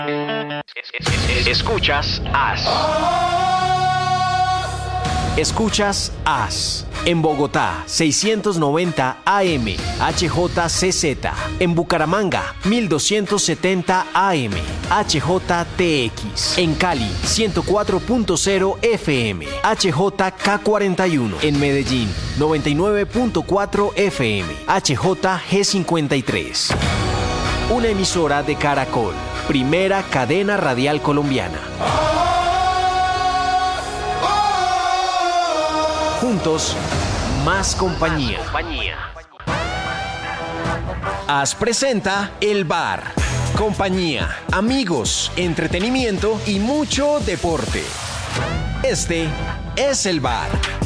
Escuchas AS. Escuchas AS. En Bogotá, 690 AM, HJCZ. En Bucaramanga, 1270 AM, HJTX. En Cali, 104.0 FM, HJK41. En Medellín, 99.4 FM, HJG53. Una emisora de Caracol, primera cadena radial colombiana. Juntos, más compañía. AS presenta El Bar. Compañía, amigos, entretenimiento y mucho deporte. Este es El Bar.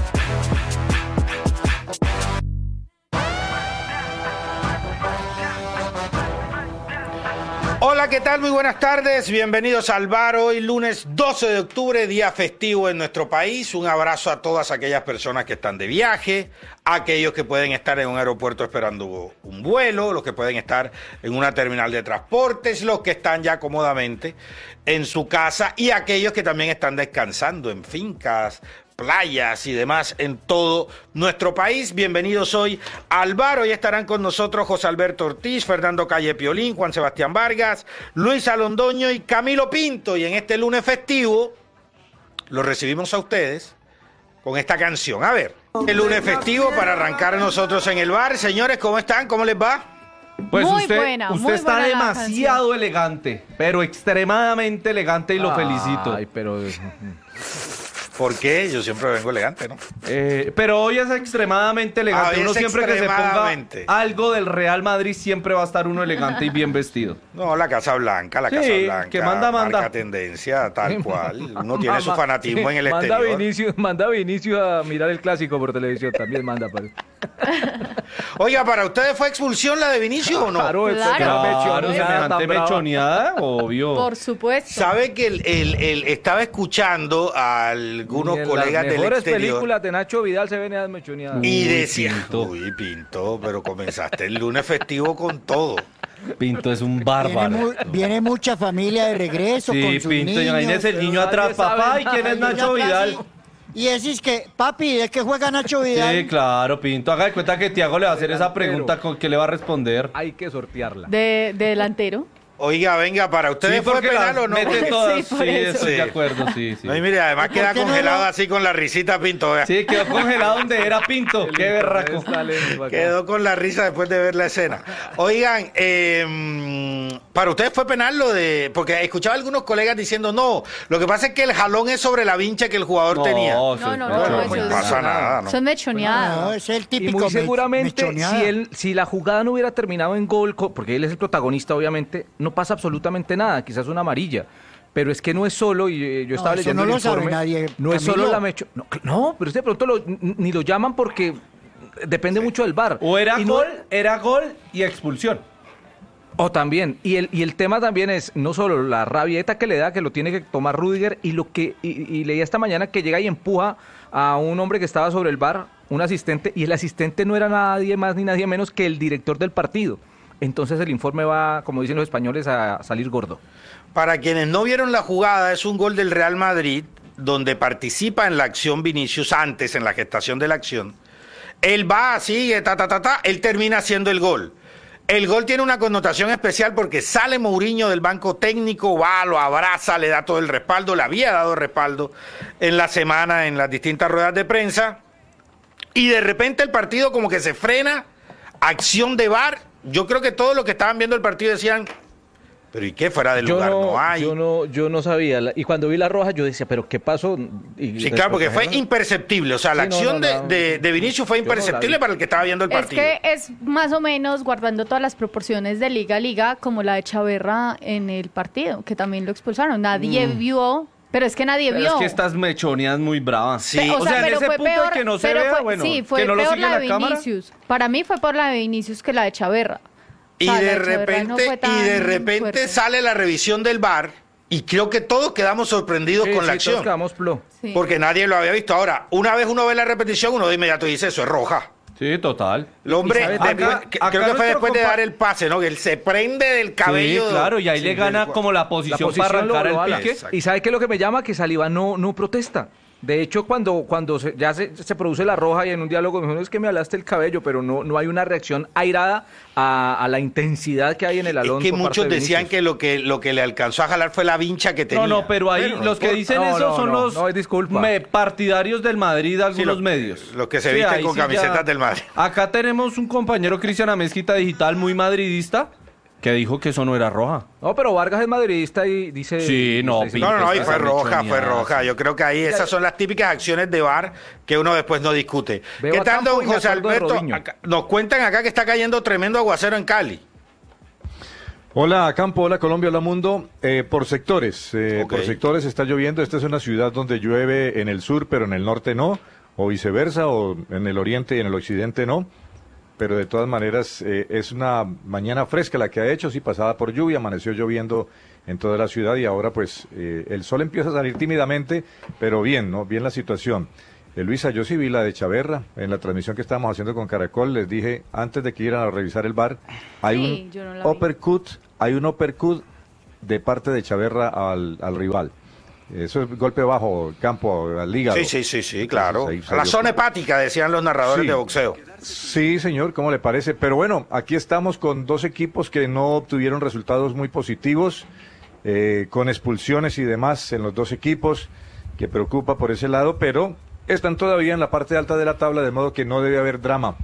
Hola, ¿qué tal? Muy buenas tardes, bienvenidos al Bar. Hoy lunes 12 de octubre, día festivo en nuestro país. Un abrazo a todas aquellas personas que están de viaje, a aquellos que pueden estar en un aeropuerto esperando un vuelo, los que pueden estar en una terminal de transportes, los que están ya cómodamente en su casa y aquellos que también están descansando en fincas, playas y demás en todo nuestro país. Bienvenidos hoy al Bar. Hoy estarán con nosotros José Alberto Ortiz, Fernando Calle Piolín, Juan Sebastián Vargas, Luis Alondoño y Camilo Pinto. Y en este lunes festivo lo recibimos a ustedes con esta canción. A ver, el lunes festivo para arrancar nosotros en el Bar. Señores, ¿cómo están? ¿Cómo les va? Pues muy usted buena está demasiado elegante, pero extremadamente elegante y lo felicito. Ay, pero... ¿Por qué? Yo siempre vengo elegante, ¿no? Pero hoy es extremadamente elegante. Hoy Uno es siempre que se ponga extremadamente. algo del Real Madrid siempre va a estar uno elegante y bien vestido. No, la Casa Blanca, Sí, Blanca. que manda. Marca tendencia, tal cual. Uno tiene su fanatismo en el exterior. Manda a Vinicius a mirar el clásico por televisión, también manda. Oiga, ¿para ustedes fue expulsión la de Vinicius o no? Claro, Semejante mechoneada, obvio. Por supuesto. ¿Sabe que estaba escuchando a algunos colegas del Las mejores exterior películas de Nacho Vidal se ven esas mechoneadas. y decía, Pinto. uy, Pinto, pero comenzaste el lunes festivo con todo. Pinto es un bárbaro. Viene mucha familia de regreso Sí, con sus Pinto, niños. imagínese el niño atrás, nadie sabe papá, ¿y nada. quién es El niño Nacho atrás Vidal? Y decís que, papi, ¿de qué juega Nacho Vidal? Sí, claro, Pinto. Haga de cuenta que Tiago le va a hacer esa pregunta con que le va a responder. Hay que sortearla. De delantero. Oiga, venga, ¿para ustedes fue porque penal las o no? mete todas. Sí, por Sí, eso. estoy de Sí. acuerdo, sí. No, y mire, además queda qué no congelado lo- así con la risita, Pinto. Vea. Sí, quedó congelado donde era Pinto. Qué berraco. Quedó con la risa después de ver la escena. Oigan, para ustedes fue penal lo de... Porque escuchaba a algunos colegas diciendo, no, lo que pasa es que el jalón es sobre la vincha que el jugador tenía. No, Bueno, eso pues es- pasa nada, ¿no? Son No, mechoneadas. es el Y típico muy seguramente, mechoneada. si la jugada no hubiera terminado en gol, porque él es el protagonista, obviamente, no pasa absolutamente nada, quizás una amarilla. Pero es que no es solo, y yo estaba eso leyendo no el lo sabe informe, nadie, no es Camilo. solo la mecho... No, pero es de pronto ni lo llaman porque depende mucho del VAR. O era Y no- gol y expulsión. O también, y el tema también es no solo la rabieta que le da, que lo tiene que tomar Rüdiger, y leía esta mañana que llega y empuja a un hombre que estaba sobre el VAR, un asistente, y el asistente no era nadie más ni nadie menos que el director del partido. Entonces el informe va, como dicen los españoles, a salir gordo. Para quienes no vieron la jugada, es un gol del Real Madrid donde participa en la acción Vinicius antes, en la gestación de la acción. Él va, sigue, él termina haciendo el gol. El gol tiene una connotación especial porque sale Mourinho del banco técnico, va, lo abraza, le da todo el respaldo, le había dado respaldo en la semana en las distintas ruedas de prensa, y de repente el partido como que se frena, acción de VAR. Yo creo que todos los que estaban viendo el partido decían, pero ¿y qué? Fuera del lugar no hay. Yo no sabía, y cuando vi la roja yo decía, ¿pero qué pasó? Sí, claro, porque fue imperceptible. O sea, la Sí, no, acción no, no. de Vinicius fue Yo no la imperceptible vi. para el que estaba viendo el Es partido. que es más o menos guardando todas las proporciones de liga a liga, como la de Chaverra en el partido, que también lo expulsaron. Nadie vio, pero es que nadie Pero vio. es que estas mechoneadas muy bravas. Sí. O sea, en pero ese fue punto peor, de que no se pero vea, fue- bueno, sí, fue que no lo peor siga la la de cámara. Vinicius. Para mí fue por la de Vinicius que la de Chaverra. Y O sea, de la de Chaverra no fue tan fuerte. sale la revisión del VAR y creo que todos quedamos sorprendidos con la acción. Todos quedamos plo. Sí. Porque nadie lo había visto. Ahora, una vez uno ve la repetición, uno de inmediato dice, eso es roja. Sí, total. El hombre, ¿Y sabes? creo que fue después de dar el pase, ¿no? Que él se prende del cabello. Sí, claro, y ahí le gana como la La posición posición para arrancar lo el ala. pique. Exacto. Y ¿sabe qué es lo que me llama? Que Saliba no protesta. De hecho, cuando ya se produce la roja y en un diálogo me dijo, es que me alaste el cabello, pero no hay una reacción airada a la intensidad que hay en el Alonso. Es que por parte muchos de decían Vinicius. que lo que le alcanzó a jalar fue la vincha que tenía. No, pero ahí Bueno, los que dicen no, eso no, son no, los no, disculpa. partidarios del Madrid, algunos medios. los que se visten ahí con sí camisetas ya. del Madrid. Acá tenemos un compañero, Cristian Amezquita Digital, muy madridista, que dijo que eso no era roja. No, pero Vargas es madridista y dice... Sí, no, dice- No, y Esa fue roja. lechoneada. Yo creo que ahí esas son las típicas acciones de VAR que uno después no discute. Veo ¿Qué a tal, Campo don y me José acuerdo de Alberto? Robinho. Nos cuentan acá que está cayendo tremendo aguacero en Cali. Hola Campo, hola Colombia, hola Mundo. Por sectores, Ok. por sectores está lloviendo. Esta es una ciudad donde llueve en el sur, pero en el norte no, o viceversa, o en el oriente y en el occidente no. Pero de todas maneras es una mañana fresca la que ha hecho, sí, pasada por lluvia, amaneció lloviendo en toda la ciudad y ahora pues el sol empieza a salir tímidamente, pero bien, ¿no? Bien la situación. Luisa, yo sí vi la de Chaverra en la transmisión que estábamos haciendo con Caracol, les dije antes de que iran a revisar el VAR, hay Sí, yo no un la vi. uppercut de parte de Chaverra al rival. Eso es golpe bajo, Campo, al hígado. Sí, claro. Entonces, ahí A la salió- zona hepática, decían los narradores Sí. de boxeo. Sí, señor, ¿cómo le parece? Pero bueno, aquí estamos con dos equipos que no obtuvieron resultados muy positivos, con expulsiones y demás en los dos equipos, que preocupa por ese lado, pero están todavía en la parte alta de la tabla, de modo que no debe haber drama.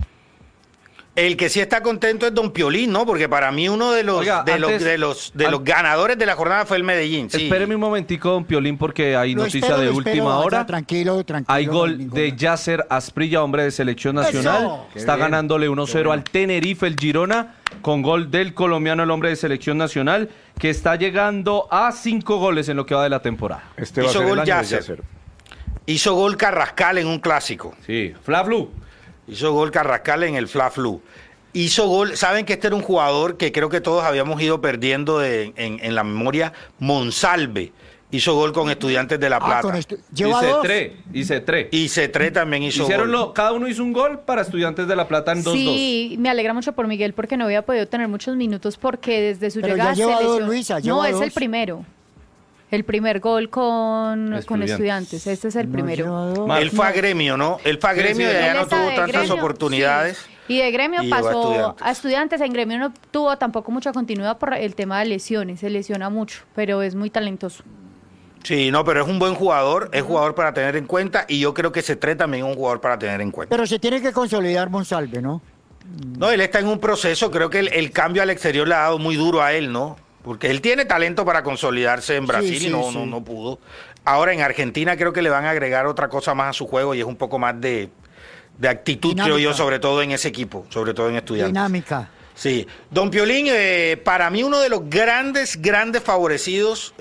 El que sí está contento es Don Piolín, ¿no? Porque para mí uno de los Oiga, los ganadores de la jornada fue el Medellín. Sí. Espéreme un momentico, don Piolín, porque hay Lo noticia espero, de lo espero, última vaya, hora. Tranquilo. Hay no gol ningún- de Yasser Asprilla, hombre de selección nacional. ¡Eso! Está ganándole 1-0 al Tenerife, el Girona, con gol del colombiano, el hombre de selección nacional, que está llegando a 5 goles en lo que va de la temporada. Este va a Hizo ser el gol año de Yasser. Yasser. Hizo gol Carrascal en un clásico. Sí, Fla-Flu. Hizo gol Carrascal en el Fla-Flu. Hizo gol, saben que este era un jugador que creo que todos habíamos ido perdiendo en la memoria, Monsalve. Hizo gol con Estudiantes de La Plata. Lleva dos. Y Cetré. Y Cetré también hizo gol. Cada uno hizo un gol para Estudiantes de La Plata en 2-2. Sí, me alegra mucho por Miguel porque no había podido tener muchos minutos porque desde su Pero llegada ya lleva se dos, lesionó. Luisa, No, lleva es el dos. primero. El primer gol con Estudiantes. Estudiantes. Este es el No primero. lleva dos. Él fue a Gremio, ¿no? Él fue a Gremio y sí, allá Él no está tuvo de tantas Gremio, oportunidades. sí. Y de Gremio Y llegó a pasó Estudiantes. a Estudiantes. En Gremio no tuvo tampoco mucha continuidad por el tema de lesiones. Se lesiona mucho, pero es muy talentoso. Sí, no, pero es un buen jugador, es jugador para tener en cuenta y yo creo que Cetré también es un jugador para tener en cuenta. Pero se tiene que consolidar Monsalve, ¿no? No, él está en un proceso, creo que el cambio al exterior le ha dado muy duro a él, ¿no? Porque él tiene talento para consolidarse en Brasil Sí, y no, sí. no pudo. Ahora en Argentina creo que le van a agregar otra cosa más a su juego y es un poco más de actitud, Dinámica. creo yo, sobre todo en ese equipo, sobre todo en Estudiantes. Dinámica. Sí, Don Piolín, para mí uno de los grandes favorecidos,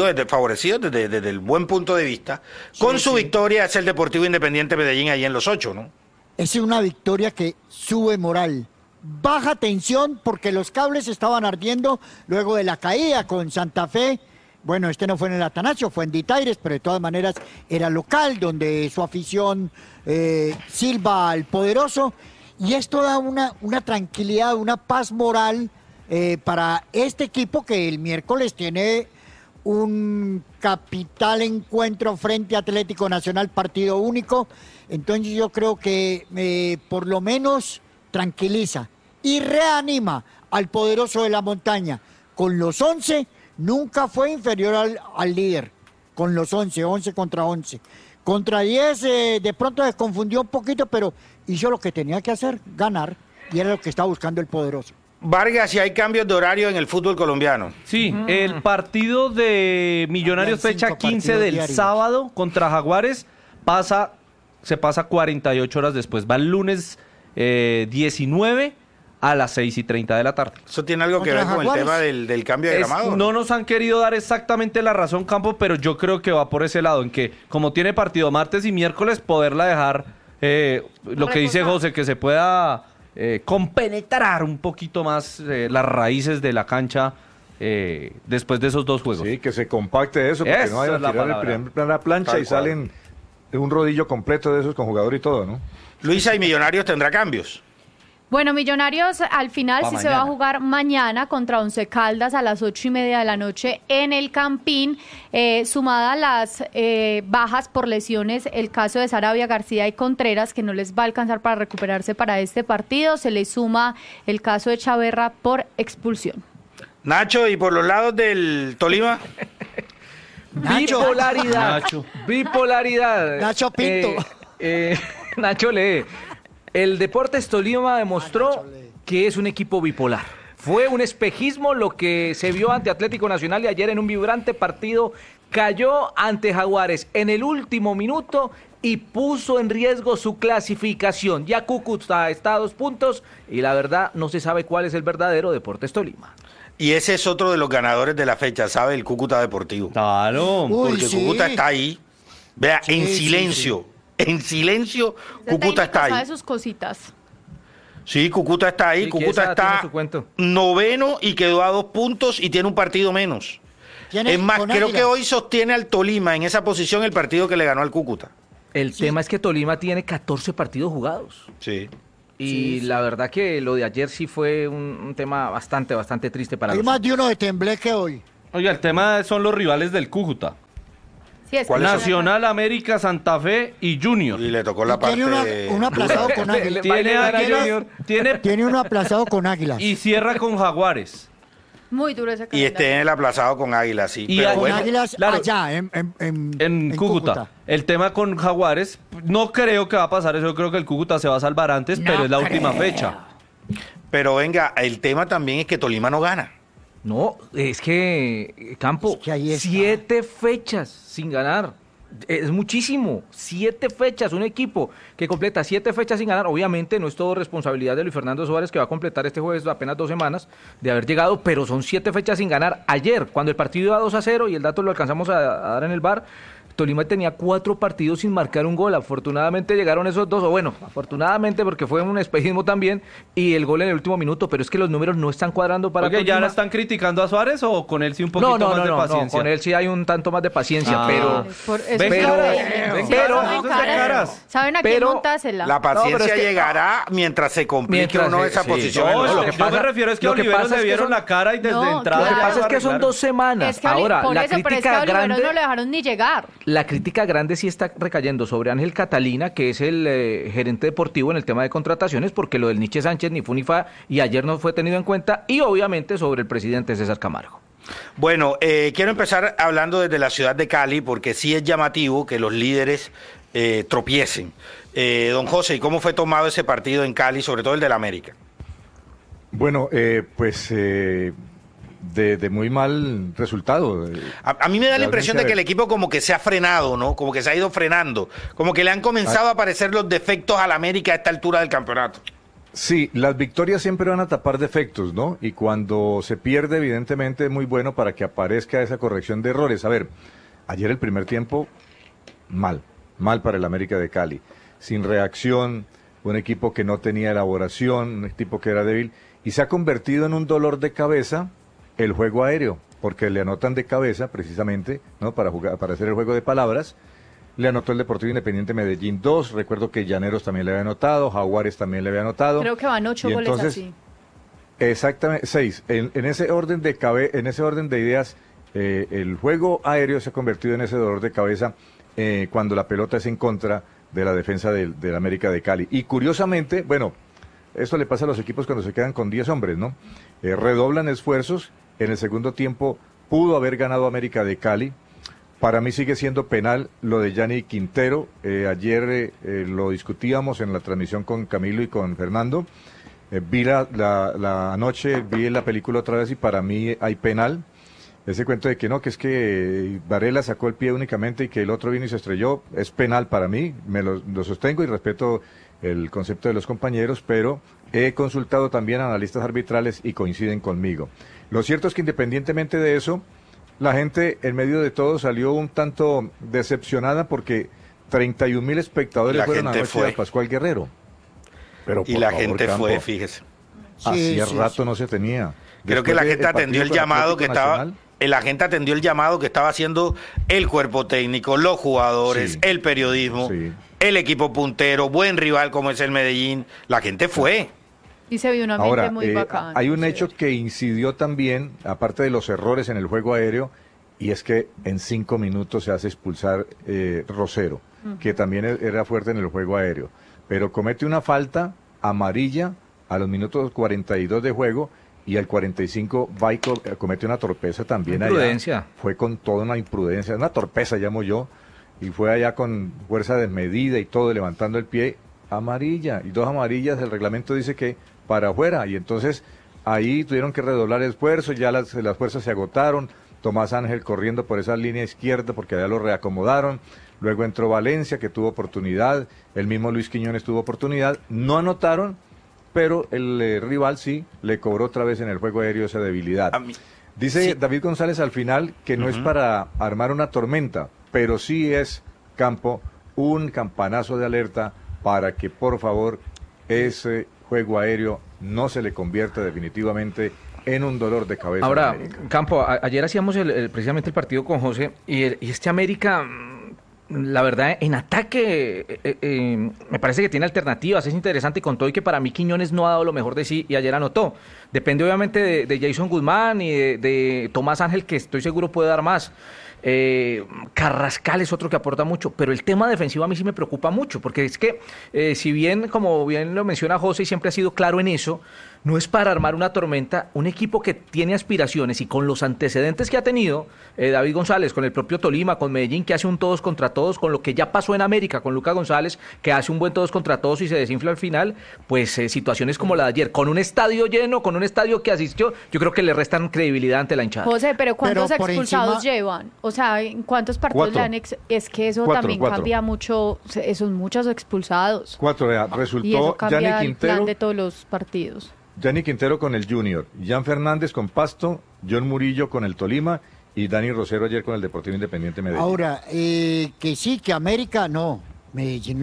desde el buen punto de vista, con su victoria es el Deportivo Independiente Medellín ahí en los 8, ¿no? Es una victoria que sube moral. Baja tensión porque los cables estaban ardiendo luego de la caída con Santa Fe. Bueno, este no fue en el Atanasio, fue en Ditaires, pero de todas maneras era local, donde su afición silba al poderoso. Y esto da una tranquilidad, una paz moral para este equipo que el miércoles tiene un capital encuentro frente a Atlético Nacional, partido único. Entonces yo creo que por lo menos tranquiliza y reanima al poderoso de la montaña. Con los 11 nunca fue inferior al líder, con los 11 contra 11. Contra 10 de pronto se confundió un poquito, pero hizo lo que tenía que hacer, ganar, y era lo que estaba buscando el poderoso. Vargas, si hay cambios de horario en el fútbol colombiano. Sí, el partido de Millonarios Habían fecha 5 15 partidos del diarios. sábado contra Jaguares se pasa 48 horas después. Va el lunes 19 a las 6:30 de la tarde. ¿Eso tiene algo que ¿Contra ver con el Jaguares? tema del cambio de gramado? No nos han querido dar exactamente la razón, Campo, pero yo creo que va por ese lado, en que como tiene partido martes y miércoles, poderla dejar, lo que dice Reposar. José, que se pueda compenetrar un poquito más las raíces de la cancha después de esos dos juegos. Sí, que se compacte eso, porque Esa no vayan es la a tirar palabra. la plancha Tal y cual. salen un rodillo completo de esos con jugador y todo, ¿no? Luisa, y Millonarios tendrá cambios. Bueno, Millonarios al final Pa' sí se va a mañana. jugar mañana contra Once Caldas a las 8:30 de la noche en el Campín, sumada a las bajas por lesiones, el caso de Sarabia, García y Contreras, que no les va a alcanzar para recuperarse para este partido, se le suma el caso de Chaverra por expulsión. Nacho, ¿y por los lados del Tolima? Nacho. Bipolaridad. Nacho. Bipolaridad. Nacho Pinto. Nacho lee. El Deportes Tolima demostró que es un equipo bipolar. Fue un espejismo lo que se vio ante Atlético Nacional y ayer en un vibrante partido cayó ante Jaguares en el último minuto y puso en riesgo su clasificación. Ya Cúcuta está a 2 puntos y la verdad no se sabe cuál es el verdadero Deportes Tolima. Y ese es otro de los ganadores de la fecha, ¿sabe? El Cúcuta Deportivo. Claro. Uy, Porque sí. Cúcuta está ahí. Vea, Sí, en sí, silencio. En silencio, Ese Cúcuta técnico está sabe ahí. sus cositas. Sí, Cúcuta está ahí. Sí, que Cúcuta esa tiene está su cuento. 9º y quedó a 2 puntos y tiene un partido menos. Tiene Es más, con creo Águilas. que hoy sostiene al Tolima en esa posición el partido que le ganó al Cúcuta. El tema es que Tolima tiene 14 partidos jugados. Sí. Y la verdad que lo de ayer sí fue un tema bastante triste para Hay los... más de uno de Tembleque hoy. Oiga, el tema son los rivales del Cúcuta. Sí, es ¿Cuáles son? Nacional, América, Santa Fe y Junior. Y le tocó la parte... Tiene un aplazado con Águilas. Tiene Águilas, Junior. tiene Tiene uno aplazado con Águilas. y cierra con Jaguares. muy duro ese Y calendario. este en el aplazado con Águila, sí. Y Pero con Con bueno, Águilas claro. allá, En Cúcuta. El tema con Jaguares, no creo que va a pasar eso. Yo creo que el Cúcuta se va a salvar antes, pero es la última fecha. pero venga, el tema también es que Tolima no gana. No, es que, Campo, Es que ahí está. 7 fechas sin ganar. Es muchísimo. 7 fechas. Un equipo que completa 7 fechas sin ganar. Obviamente no es todo responsabilidad de Luis Fernando Suárez, que va a completar este jueves apenas 2 semanas de haber llegado, pero son 7 fechas sin ganar. Ayer, cuando el partido iba 2-0, y el dato lo alcanzamos a dar en el bar, Tolima tenía 4 partidos sin marcar un gol. Afortunadamente llegaron esos 2, o bueno, afortunadamente porque fue un espejismo también, y el gol en el último minuto, pero es que los números no están cuadrando para Oye, ¿ya Tolima. la están criticando a Suárez o con él sí un poquito más de paciencia? Con él sí hay un tanto más de paciencia, Ah. pero... Es Ven, pero, caras, sí, ven, saben caras, caras. ¿Saben a quién pero montársela? La paciencia pero es que- llegará mientras se complique Mientras uno se- esa sí. posición. No, en los lo que que otros. yo me pasa- refiero es que lo que Oliveros pasa le es que vieron son- la cara y desde No, entrada... Lo que claro. pasa es que son 2 semanas. Es que Ahora, por la eso, pero es que crítica a Oliveros grande... no lo dejaron ni llegar. La crítica grande sí está recayendo sobre Ángel Catalina, que es el gerente deportivo en el tema de contrataciones, porque lo del Nietzsche Sánchez ni Funifa y ayer no fue tenido en cuenta, y obviamente sobre el presidente César Camargo. Bueno, quiero empezar hablando desde la ciudad de Cali, porque sí es llamativo que los líderes tropiecen. Don José, ¿y cómo fue tomado ese partido en Cali, sobre todo el del América? Bueno, pues de muy mal resultado. A mí me da la impresión de Realmente, que el equipo como que se ha frenado, ¿no? Como que se ha ido frenando, como que le han comenzado a aparecer los defectos al América a esta altura del campeonato. Sí, las victorias siempre van a tapar defectos, ¿no? Y cuando se pierde, evidentemente es muy bueno para que aparezca esa corrección de errores. A ver, ayer el primer tiempo, mal para el América de Cali. Sin reacción, un equipo que no tenía elaboración, un equipo que era débil, y se ha convertido en un dolor de cabeza el juego aéreo, porque le anotan de cabeza, precisamente, ¿no? Para hacer el juego de palabras. Le anotó el Deportivo Independiente Medellín 2, recuerdo que Llaneros también le había anotado, Jaguares también le había anotado. Creo que van 8 Y goles entonces, así. Exactamente, 6. En ese orden de ideas, el juego aéreo se ha convertido en ese dolor de cabeza cuando la pelota es en contra de la defensa del América de Cali. Y curiosamente, bueno, esto le pasa a los equipos cuando se quedan con 10 hombres, ¿no? Redoblan esfuerzos. En el segundo tiempo pudo haber ganado América de Cali. Para mí sigue siendo penal lo de Gianni Quintero. Ayer lo discutíamos en la transmisión con Camilo y con Fernando. Vi la anoche, vi la película otra vez y para mí hay penal. Ese cuento de que no, que es que Varela sacó el pie únicamente y que el otro vino y se estrelló, es penal para mí. Lo sostengo y respeto el concepto de los compañeros, pero he consultado también a analistas arbitrales y coinciden conmigo. Lo cierto es que independientemente de eso, la gente en medio de todo salió un tanto decepcionada porque 31.000 espectadores La fueron gente anoche fue. a Pascual Guerrero. Pero Y por la favor, gente Campo, fue, fíjese. hacía Sí, rato sí. no se tenía. Creo que la Después gente del atendió el partido con llamado que Atlético estaba, Nacional, la gente atendió el llamado que estaba haciendo el cuerpo técnico, los jugadores, Sí. el periodismo, Sí. el equipo puntero, buen rival como es el Medellín. La gente fue. Y se vio un ambiente Ahora, muy bacán. hay un hecho que incidió también, aparte de los errores en el juego aéreo, y es que en 5 minutos se hace expulsar Rosero, que también era fuerte en el juego aéreo, pero comete una falta amarilla a los minutos 42 de juego, y al 45 va y comete una torpeza también allá. Imprudencia. Fue con toda una imprudencia, una torpeza llamo yo, y fue allá con fuerza desmedida y todo, levantando el pie, amarilla, y 2 amarillas, el reglamento dice que para afuera, y entonces ahí tuvieron que redoblar esfuerzos, ya las fuerzas se agotaron, Tomás Ángel corriendo por esa línea izquierda porque allá lo reacomodaron, luego entró Valencia que tuvo oportunidad, el mismo Luis Quiñones tuvo oportunidad, no anotaron, pero el rival sí le cobró otra vez en el juego aéreo esa debilidad. A mí- Dice sí. David González al final que no es para armar una tormenta, pero sí es, Campo, un campanazo de alerta para que por favor ese juego aéreo no se le convierta definitivamente en un dolor de cabeza. Ahora, a América. Campo, ayer hacíamos precisamente el partido con José y este América, la verdad, en ataque me parece que tiene alternativas, es interesante, y con todo y que para mí Quiñones no ha dado lo mejor de sí y ayer anotó. Depende obviamente de Jason Guzmán y de Tomás Ángel, que estoy seguro puede dar más. Carrascal es otro que aporta mucho, pero el tema defensivo a mí sí me preocupa mucho, porque es que si bien, como bien lo menciona José, y siempre ha sido claro en eso, no es para armar una tormenta, un equipo que tiene aspiraciones y con los antecedentes que ha tenido David González, con el propio Tolima, con Medellín, que hace un todos contra todos, con lo que ya pasó en América, con Lucas González, que hace un buen todos contra todos y se desinfla al final, pues situaciones como la de ayer, con un estadio lleno, con un estadio que asistió, yo creo que le restan credibilidad ante la hinchada. José, pero ¿cuántos Pero por expulsados encima- llevan? O sea, ¿en cuántos partidos 4. le han es que eso 4, también 4. cambia mucho, son muchos expulsados. 4, Y eso resultó cambia Gianni el plan Quintero, de todos los partidos. Gianni Quintero con el Junior, Jan Fernández con Pasto, John Murillo con el Tolima y Dani Rosero ayer con el Deportivo Independiente Medellín. Ahora, que sí, que América no. Medellín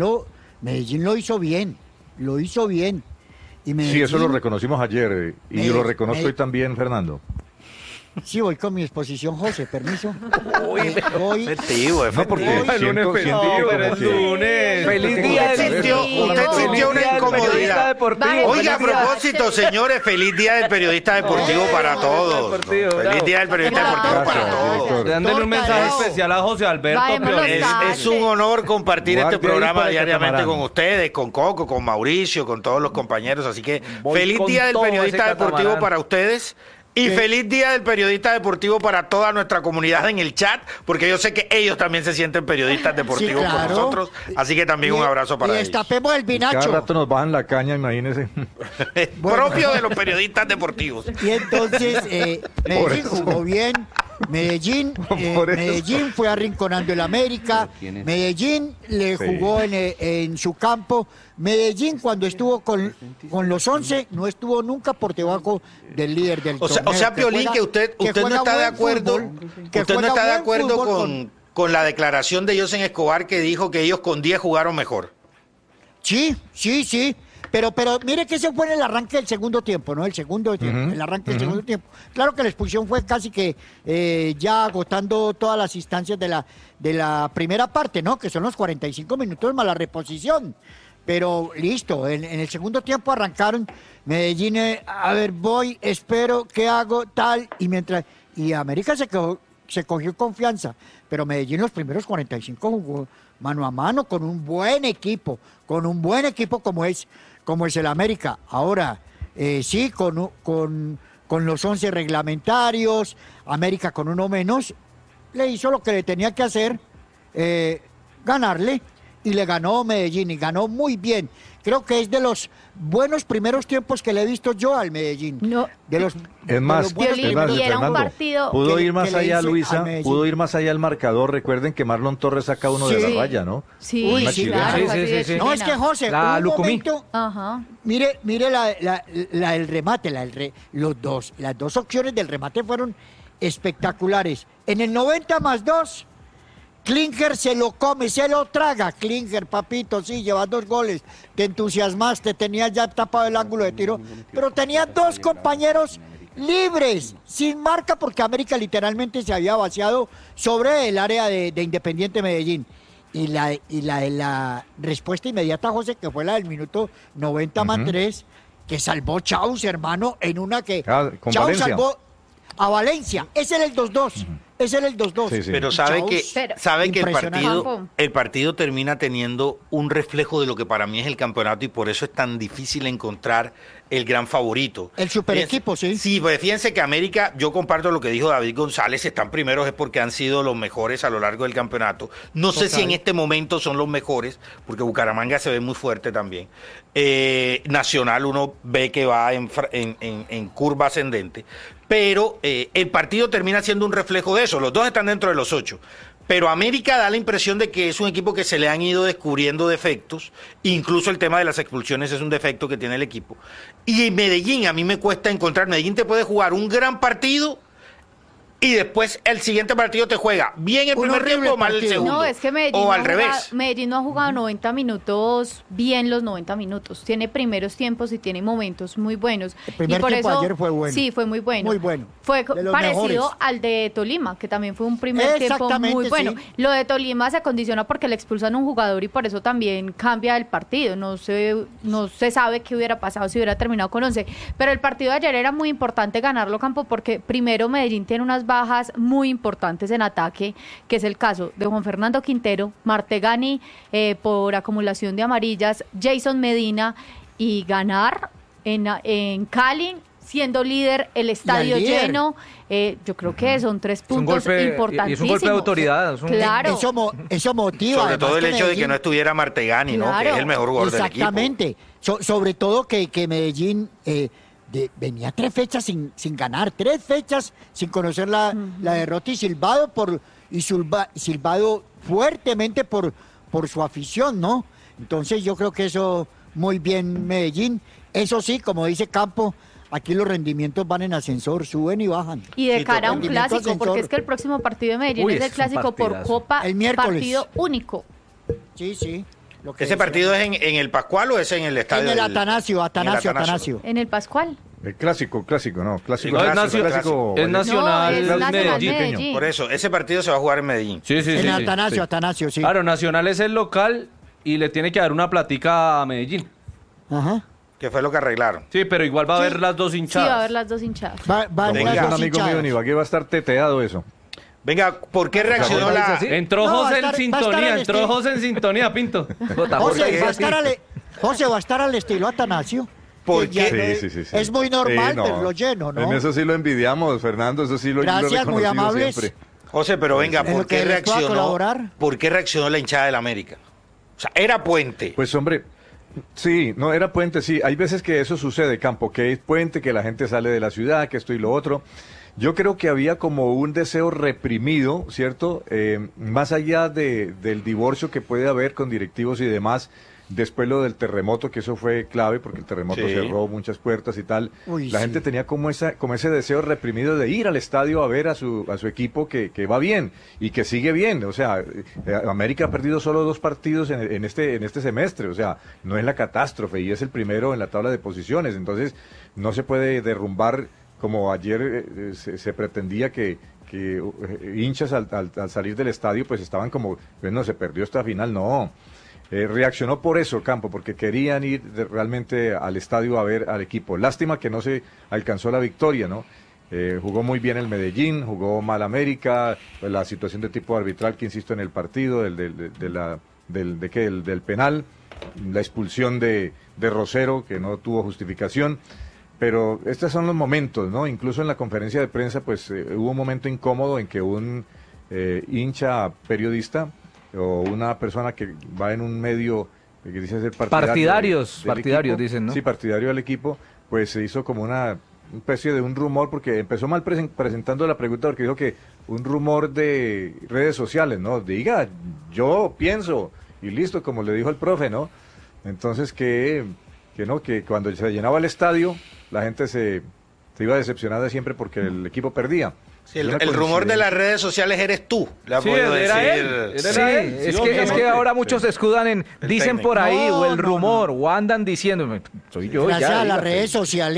lo hizo bien. Lo hizo bien. Y Sí, eso lo Medellín- reconocimos ayer y Me- lo reconozco me- hoy también, Fernando. Sí, voy con mi exposición, José, permiso. Voy. Efectivo, No, porque Hoy- siento pero es como que- lunes. ¡Feliz Porque- día Usted sintió una incomodidad. Vaya, Oiga, a feliz día. propósito, señores, feliz día del periodista deportivo para todos. deportivo, Feliz bravo. día del periodista deportivo para Gracias, todos. director. Dándole un mensaje Torta, no. especial a José Alberto Vayámonos Piolín. a- Es un honor compartir Guardia este ahí programa para el diariamente catamarán. con ustedes, con Coco, con Mauricio, con todos los compañeros. Así que Voy feliz con día del todo periodista ese deportivo catamarán. para ustedes. Y feliz día del periodista deportivo para toda nuestra comunidad en el chat, porque yo sé que ellos también se sienten periodistas deportivos Sí, claro. por nosotros. Así que también un abrazo para y ellos. destapemos el Cada vinacho. rato nos bajan la caña, imagínese. Propio de los periodistas deportivos. Y entonces Medellín eso. jugó bien. Medellín, Por eso. Medellín fue arrinconando el América. Medellín le Sí. jugó en su campo. Medellín cuando estuvo con los 11 no estuvo nunca por debajo del líder del O sea, torneo. Piolín, que usted no está de acuerdo, usted no está de acuerdo con la declaración de Josen Escobar que dijo que ellos con 10 jugaron mejor. Sí. Pero mire que ese fue en el arranque del segundo tiempo, ¿no? El segundo tiempo, el arranque del segundo tiempo. Claro que la expulsión fue casi que ya agotando todas las instancias de la primera parte, ¿no? Que son los 45 minutos más la reposición. Pero listo, en el segundo tiempo arrancaron Medellín, a ver, voy, espero, ¿qué hago? Tal, y América se cogió confianza, pero Medellín los primeros 45 jugó mano a mano con un buen equipo como es el América. Ahora, sí, con los 11 reglamentarios, América con uno menos, le hizo lo que le tenía que hacer, ganarle, y le ganó Medellín, y ganó muy bien. Creo que es de los buenos primeros tiempos que le he visto yo al Medellín. No. De los, Es más, Piolín, es más, y era un Fernando, partido pudo que- ir más que le allá, hice Luisa, a Medellín. pudo ir más allá el marcador. Recuerden que Marlon Torres saca uno de Sí. la raya, ¿no? Sí, Uy, Una sí, chilena. claro. Sí, así sí, de sí, sí. No, es que chilena. José, La hubo un Lucumí. momento, Ajá. mire el remate, las dos opciones del remate fueron espectaculares. En el 90+2, Klinger se lo come, se lo traga. Klinger, papito, sí, llevas 2 goles. Te entusiasmaste, tenías ya tapado el ángulo de tiro, pero tenía 2 compañeros libres, sin marca, porque América literalmente se había vaciado sobre el área de Independiente Medellín. Y la respuesta inmediata, José, que fue la del minuto 90 más 3, que salvó Chaus, hermano, en una que con Chaus Valencia. salvó a Valencia. Ese era el 2-2. Ese era el 2-2. Sí, sí. Pero sabe Chaus, que impresionante. el partido termina teniendo un reflejo de lo que para mí es el campeonato y por eso es tan difícil encontrar el gran favorito. El super equipo, sí. Sí, pues fíjense que América, yo comparto lo que dijo David González, están primeros es porque han sido los mejores a lo largo del campeonato. No sé si en este momento son los mejores, porque Bucaramanga se ve muy fuerte también. Nacional uno ve que va en curva ascendente, pero el partido termina siendo un reflejo de eso. Los dos están dentro de los 8. Pero América da la impresión de que es un equipo que se le han ido descubriendo defectos, incluso el tema de las expulsiones es un defecto que tiene el equipo. Y Medellín, a mí me cuesta encontrar, Medellín te puede jugar un gran partido y después el siguiente partido te juega bien el primer tiempo o mal el segundo. No, es que Medellín, o no al ha revés. jugado, Medellín no ha jugado 90 minutos bien los 90 minutos. Tiene primeros tiempos y tiene momentos muy buenos. El primer y por tiempo eso, ayer fue bueno. Sí, fue muy bueno. Muy bueno. Fue De los parecido mejores. al de Tolima, que también fue un primer tiempo muy bueno. Sí. Lo de Tolima se condiciona porque le expulsan a un jugador y por eso también cambia el partido. No se sabe qué hubiera pasado si hubiera terminado con 11. Pero el partido de ayer era muy importante ganarlo, Campo, porque primero Medellín tiene unas bajas muy importantes en ataque, que es el caso de Juan Fernando Quintero, Martegani por acumulación de amarillas, Jason Medina, y ganar en Cali, siendo líder, el estadio líder. lleno, yo creo que son 3 Es un puntos golpe, importantísimos. y es un golpe de autoridad. Claro. Eso motiva. Sobre todo el además, hecho de que Medellín- no estuviera Martegani, ¿no? Que Claro. es el mejor jugador del equipo. Exactamente. Sobre todo que Medellín venía 3 fechas sin ganar, 3 fechas sin conocer la derrota y silbado fuertemente por su afición, ¿no? Entonces yo creo que eso muy bien Medellín. Eso sí, como dice Campo, aquí los rendimientos van en ascensor, suben y bajan. Y de Sí, cara a un rendimiento clásico, ascensor. porque es que el próximo partido de Medellín Uy, es el es un clásico por partidazo. Copa, El miércoles. partido único. Sí. Lo que ¿Ese decía. partido es en el Pascual o es en el estadio? En el del- Atanasio. En el Pascual. El clásico, no, clásico. No, es Nacional No, es Nacional Medellín. Por eso, ese partido se va a jugar en Medellín. Sí, sí, En sí. el sí. Atanasio, sí. Claro, Nacional es el local y le tiene que dar una platica a Medellín. Ajá. Que fue lo que arreglaron. Sí, pero igual va a haber las dos Sí, hinchadas. va a haber las dos hinchadas. Va Como Venga, dice las un dos amigo mío hinchadas. en Ibagué, va a estar teteado eso. Venga, ¿por qué reaccionó Jota la... dice así. Entró No, José va a en estar al sintonía, entró estilo. José en sintonía, Pinto. José va a estar al estilo Atanasio. ¿Por Que ya qué? no es- Es muy normal, Sí, no. pero lo lleno, ¿no? En eso sí lo envidiamos, Fernando, eso sí lo Gracias, lo he muy reconocido amables. siempre. José, pero venga, En ¿por lo que qué les pueda reaccionó? colaborar. ¿Por qué reaccionó la hinchada del América? O sea, era puente. Pues hombre, sí, no era puente, sí. Hay veces que eso sucede, Campo, que es puente, que la gente sale de la ciudad, que esto y lo otro. Yo creo que había como un deseo reprimido, ¿cierto? Más allá del divorcio que puede haber con directivos y demás, después lo del terremoto, que eso fue clave porque el terremoto Sí. cerró muchas puertas y tal. Uy, la sí. gente tenía como ese deseo reprimido de ir al estadio a ver a su equipo que va bien y que sigue bien. O sea, América ha perdido solo 2 partidos en este semestre. O sea, no es la catástrofe y es el primero en la tabla de posiciones. Entonces, no se puede derrumbar como ayer se pretendía que hinchas al salir del estadio pues estaban como, bueno, se perdió esta final. No. Reaccionó por eso, Campo, porque querían ir realmente al estadio a ver al equipo. Lástima que no se alcanzó la victoria, ¿no? Jugó muy bien el Medellín, jugó mal América, pues, la situación de tipo arbitral que insisto en el partido, del penal, la expulsión de Rosero, que no tuvo justificación. Pero estos son los momentos, ¿no? Incluso en la conferencia de prensa, pues hubo un momento incómodo en que un hincha periodista o una persona que va en un medio que dice ser Partidarios, del partidarios equipo, dicen, ¿no? Sí, partidario del equipo, pues se hizo como una especie de un rumor, porque empezó mal presentando la pregunta, porque dijo que un rumor de redes sociales, ¿no? Diga, yo pienso, y listo, como le dijo el profe, ¿no? Entonces que cuando se llenaba el estadio, la gente se iba decepcionada siempre porque el equipo perdía. Sí, el rumor de las redes sociales eres tú. Le ha Sí, podido era decir. él. Sí, Era él, es sí, que obviamente. ahora muchos se escudan en dicen técnico. por ahí No, o el no, rumor o andan diciendo, soy yo Gracias ya. a las dígate. redes sociales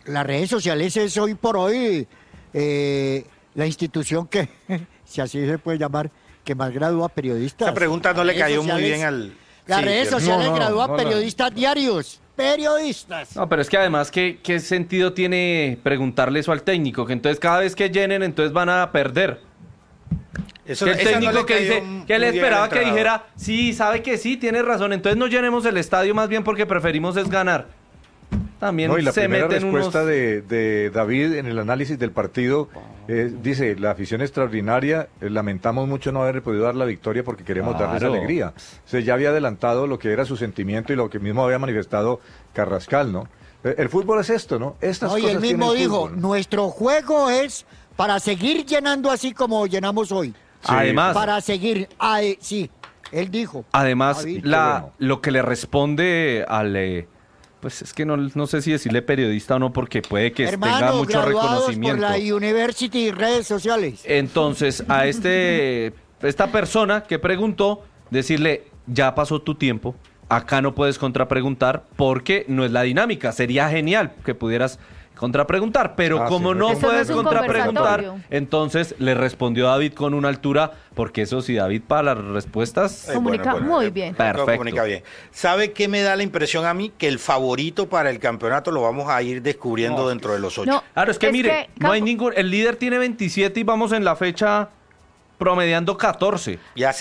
Las redes sociales es hoy por hoy la institución que, si así se puede llamar, que más gradúa periodistas. Esa pregunta no le cayó muy bien al... Las Sí, redes pero- sociales No, gradúan periodistas diarios. Periodistas. No, pero es que además, ¿qué sentido tiene preguntarle eso al técnico? Que entonces cada vez que llenen, entonces van a perder. Eso- Que el esa no técnico le que cayó dice, muy que él bien al esperaba que entrenador. dijera, sí, sabe que sí, tiene razón, entonces no llenemos el estadio más bien porque preferimos es ganar. También No, y la se primera meten unos... respuesta de David en el análisis del partido dice, la afición extraordinaria, lamentamos mucho no haber podido dar la victoria porque queremos darles Claro. alegría. O sea, ya había adelantado lo que era su sentimiento y lo que mismo había manifestado Carrascal, ¿no? El fútbol es esto, ¿no? Estas No, y cosas él tiene mismo el dijo, fútbol. nuestro juego es para seguir llenando así como llenamos hoy. Sí. Además, Para seguir, sí, él dijo. Además, David, qué bueno. lo que le responde al... pues es que no sé si decirle periodista o no, porque puede que tenga Hermanos, mucho graduados por reconocimiento. la University y redes sociales. Entonces, a esta persona que preguntó, decirle, ya pasó tu tiempo, acá no puedes contrapreguntar porque no es la dinámica. Sería genial que pudieras contrapreguntar, pero Ah, como sí, no Eso no puedes es un contrapreguntar, conversatorio. entonces le respondió David con una altura, porque eso sí, David para las respuestas... Comunica muy bien. Perfecto. Comunica bien. ¿Sabe qué me da la impresión a mí? Que el favorito para el campeonato lo vamos a ir descubriendo dentro de los 8. No, Claro, es que mire, no hay ningún... El líder tiene 27 y vamos en la fecha promediando 14. Ya se